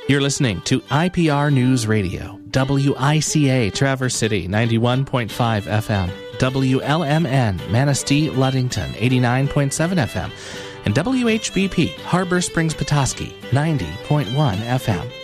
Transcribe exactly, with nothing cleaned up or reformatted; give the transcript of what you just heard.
You're listening to I P R News Radio, W I C A Traverse City, ninety-one point five F M, W L M N Manistee Ludington, eighty-nine point seven F M, and W H B P Harbor Springs Petoskey, ninety point one F M.